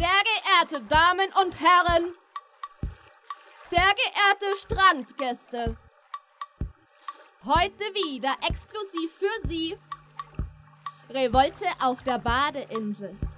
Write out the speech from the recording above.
Sehr geehrte Damen und Herren, sehr geehrte Strandgäste, heute wieder exklusiv für Sie Revolte auf der Badeinsel.